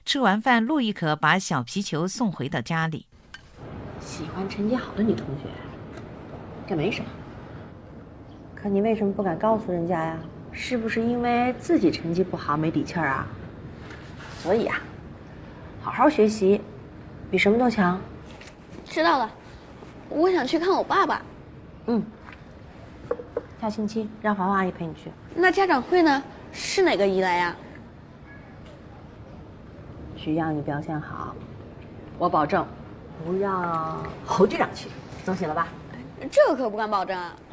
吃完饭，陆亦可把小皮球送回到家里。 喜欢成绩好的女同学，这没什么。可你为什么不敢告诉人家呀？是不是因为自己成绩不好没底气儿啊？所以啊，好好学习，比什么都强。 知道了，我想去看我爸爸。 下星期让华华阿姨陪你去。 那家长会呢？是哪个姨来呀？ 只要你表现好，我保证不让侯局长去，总行了吧？ 这个可不敢保证啊。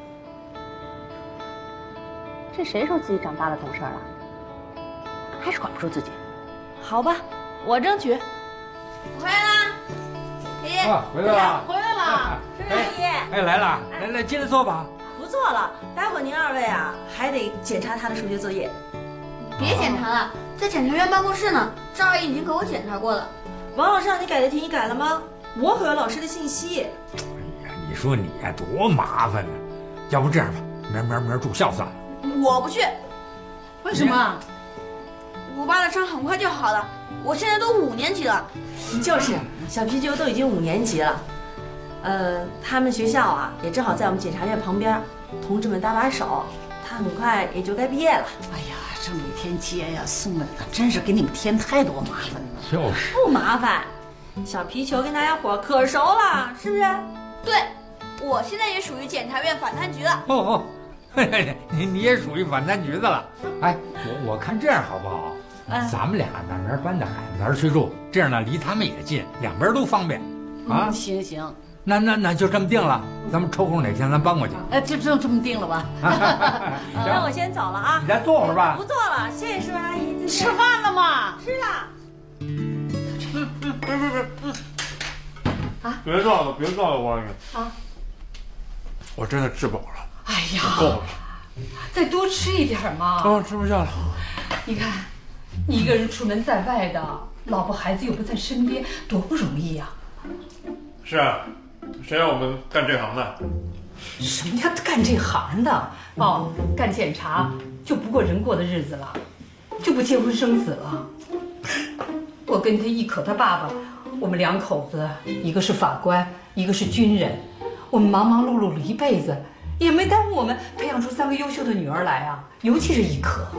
这谁说自己长大了懂事了？还是管不住自己？好吧，我争取。 我回来啦，爷爷。 回来了， 回来了， 阿姨。哎，来了，来，接着做吧。 不做了，待会儿您二位啊还得检查他的数学作业。 别检查了，在检察院办公室呢，赵阿姨已经给我检查过了。 王老师让你改的题你改了吗？我可有老师的信息。 哎呀，你说你呀多麻烦呢，要不这样吧，明儿住校算了。 我不去。 为什么？我爸的伤很快就好了，我现在都5年级了。 就是，小皮球都已经5年级了。他们学校啊也正好在我们检察院旁边，同志们搭把手，他很快也就该毕业了。 哎呀，这每天接呀送的，真是给你们添太多麻烦了。 就是。 不麻烦，小皮球跟大家伙可熟了，是不是？ 对，我现在也属于检察院反贪局了。 哦，你也属于反贪局的了。哎，我看这样好不好？咱们俩呢，明儿搬到海子那儿去住，这样呢离他们也近，两边都方便。啊， 行。 那就这么定了，咱们抽空哪天咱搬过去。 哎，就这么定了吧。 那我先走了啊。 你再坐会儿吧。 不坐了，谢谢舒阿姨。 吃饭了吗？ 吃了。 啊！别照了，王宇。啊！我真的吃饱了。 哎呀， 够了。 再多吃一点嘛。 吃不下了。 你看，你一个人出门在外的，老婆孩子又不在身边，多不容易呀。 是啊。谁让我们干这行的？ 什么叫干这行的？哦，干检察就不过人过的日子了，就不结婚生子了。我跟他亦可他爸爸，我们2口子，一个是法官，一个是军人，我们忙忙碌碌了一辈子，也没耽误我们培养出3个优秀的女儿来啊，尤其是亦可。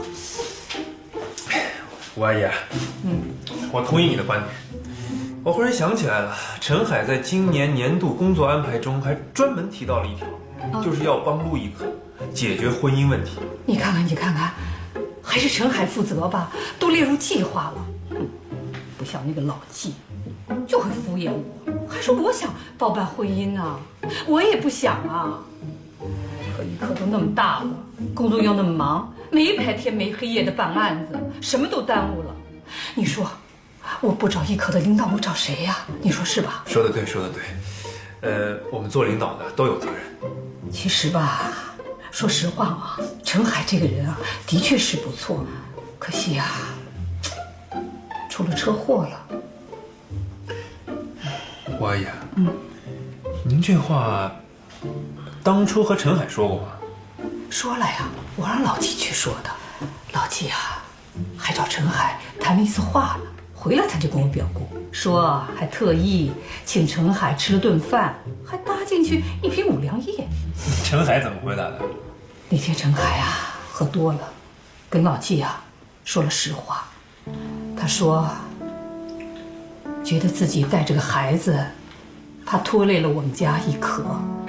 吴阿姨，我同意你的观点。我忽然想起来了，陈海在今年年度工作安排中还专门提到了一条，就是要帮陆亦可解决婚姻问题。 你看看，还是陈海负责吧，都列入计划了。不像那个老纪，就会敷衍我，还说我想包办婚姻呢，我也不想啊。可亦可都那么大了，工作又那么忙，没白天没黑夜的办案子，什么都耽误了。你说。我不找亦可的领导，我找谁呀？你说是吧？ 说得对。我们做领导的都有责任。 其实吧，说实话啊，陈海这个人啊，的确是不错，可惜啊，出了车祸了。 吴阿姨，您这话当初和陈海说过吗？ 说了呀，我让老纪去说的。老纪啊，还找陈海谈了一次话呢。回来他就跟我表过，说还特意请陈海吃了顿饭，还搭进去1瓶5粮液。 陈海怎么回答的？ 那天陈海啊喝多了，跟老纪啊说了实话。他说觉得自己带着个孩子，怕拖累了我们家亦可，